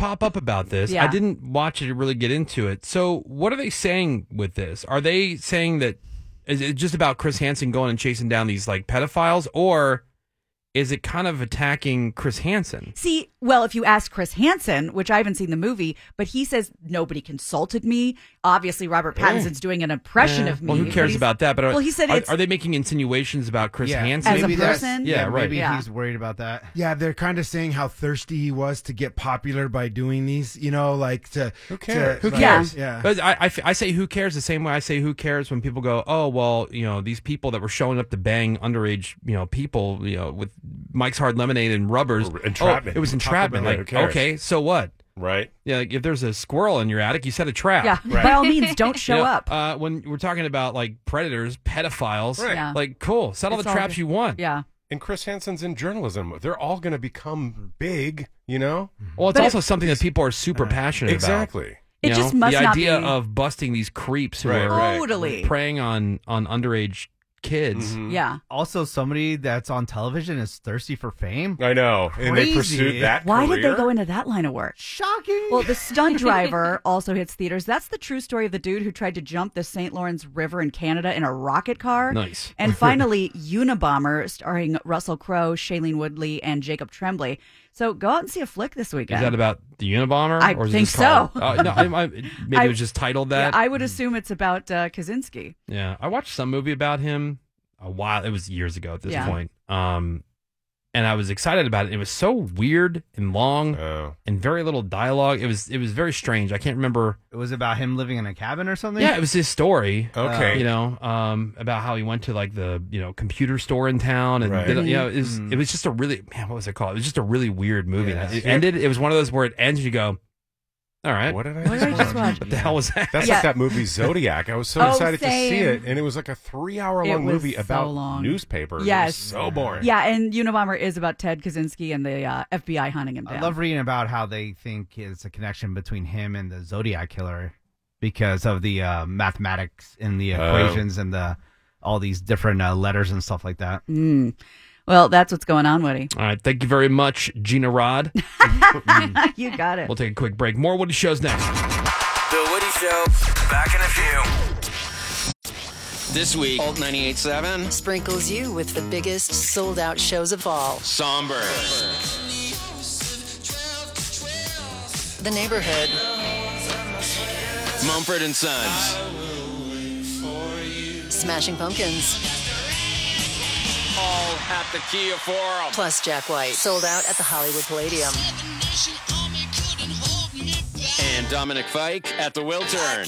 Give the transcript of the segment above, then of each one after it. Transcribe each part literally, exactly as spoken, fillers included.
pop up about this. Yeah. I didn't watch it to really get into it. So what are they saying with this? Are they saying that is it just about Chris Hansen going and chasing down these like pedophiles, or is it kind of attacking Chris Hansen? See, well, if you ask Chris Hansen, which I haven't seen the movie, but he says nobody consulted me. Obviously, Robert Pattinson's doing an impression Eh, of me. Well, who cares about that? But are, well, he said are, it's, are they making insinuations about Chris Yeah. Hansen? As a Maybe that's- person? Yeah, Yeah, right. Maybe Yeah. he's worried about that. Yeah, they're kind of saying how thirsty he was to get popular by doing these, you know, like to... Who cares? To, Who like, cares? Yeah. But I, I, I say who cares the same way I say who cares when people go, oh, well, you know, these people that were showing up to bang underage, you know, people, you know, with Mike's Hard Lemonade and rubbers. Or entrapment. Oh, it was entrapment. Yeah, Like, who cares? okay, so what? Right. Yeah, like if there's a squirrel in your attic, you set a trap. yeah, Right. by all means, don't show You know, up. Uh, when we're talking about like predators, pedophiles, Right. Yeah. like cool, set all It's the all traps good. you want. Yeah. And Chris Hansen's in journalism. They're all going to become big, you know? Well, it's But also something that people are super passionate about. Exactly. It You just know? must the not idea be- of busting these creeps who Right, are right. Totally. preying on on underage kids. Mhm. Yeah. Also, somebody that's on television is thirsty for fame. I know. And they Crazy. pursued that Why did career? they go into that line of work? Shocking. Well, The Stunt Driver also hits theaters. That's the true story of the dude who tried to jump the Saint Lawrence River in Canada in a rocket car. Nice. And finally, Unabomber, starring Russell Crowe, Shailene Woodley, and Jacob Tremblay. So go out and see a flick this weekend. Is that about the Unabomber? I or is it think just called- so. Uh, no, I, I, maybe I- it was just titled Yeah, that. I would assume it's about uh, Kaczynski. Yeah, I watched some movie about him a while. It was years ago at this Yeah. point. Um, and I was excited about it. It was so weird and long Oh. and very little dialogue. It was it was very strange. I can't remember. it was about him living in a cabin or something. Yeah, it was his story. Okay. You know, um, about how he went to like the you know computer store in town, and Right. did, you know, it was, Mhm. it was just a really man. What was it called? It was just a really weird movie. Yeah. It ended. It was one of those where it ends. And you go, all right, What did I What did I just watch? what the hell was that? That's Yeah. like that movie Zodiac. I was so Oh, excited to see same. it, and it was like a three-hour It long was movie so about long. newspapers. Yes. It was so boring. Yeah, and Unabomber is about Ted Kaczynski and the uh, F B I hunting him down. I love reading about how they think it's a connection between him and the Zodiac killer because of the uh, mathematics in the Oh. equations and the all these different uh, letters and stuff like that. Mm. Well, that's what's going on, Woody. All right, thank you very much, Gina Rod. You got it. We'll take a quick break. More Woody Shows next. The Woody Show. Back in a few. This week, Alt ninety-eight point seven. Sprinkles you with the biggest sold-out shows of all. Somber. The Neighborhood. Mumford and Sons. Smashing Pumpkins. All at the Kia Forum. Plus Jack White. Sold out at the Hollywood Palladium. And Dominic Fike at the Wiltern.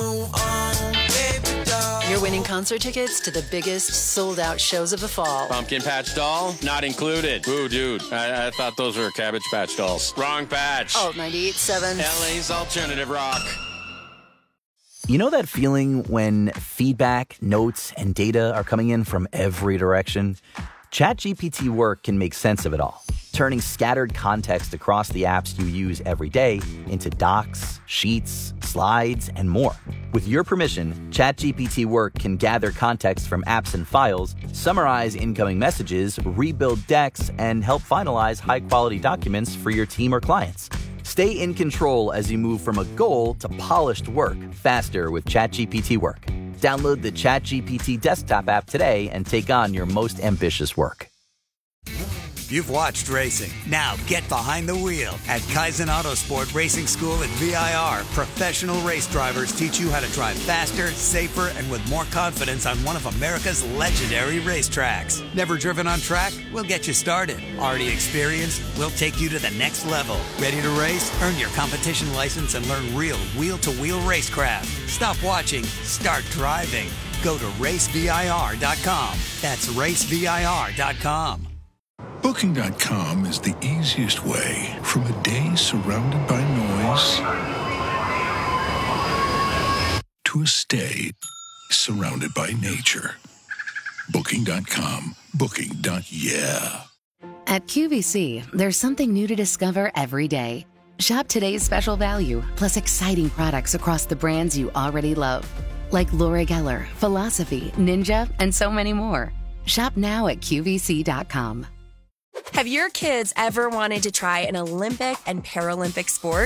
You're winning concert tickets to the biggest sold-out shows of the fall. Pumpkin Patch Doll, not included. Ooh, dude, I, I thought those were Cabbage Patch Dolls. Wrong patch. Alt ninety-eight point seven. L A's alternative rock. You know that feeling when feedback, notes, and data are coming in from every direction? ChatGPT Work can make sense of it all, turning scattered context across the apps you use every day into docs, sheets, slides, and more. With your permission, ChatGPT Work can gather context from apps and files, summarize incoming messages, rebuild decks, and help finalize high-quality documents for your team or clients. Stay in control as you move from a goal to polished work faster with ChatGPT Work. Download the ChatGPT desktop app today and take on your most ambitious work. You've watched racing. Now get behind the wheel. At Kaizen Autosport Racing School at V I R, professional race drivers teach you how to drive faster, safer, and with more confidence on one of America's legendary racetracks. Never driven on track? We'll get you started. Already experienced? We'll take you to the next level. Ready to race? Earn your competition license and learn real wheel-to-wheel racecraft. Stop watching. Start driving. Go to race V I R dot com. That's race V I R dot com. Booking dot com is the easiest way from a day surrounded by noise to a stay surrounded by nature. Booking dot com. Booking. Yeah. At Q V C, there's something new to discover every day. Shop today's special value, plus exciting products across the brands you already love. Like Laura Geller, Philosophy, Ninja, and so many more. Shop now at Q V C dot com. Have your kids ever wanted to try an Olympic and Paralympic sport?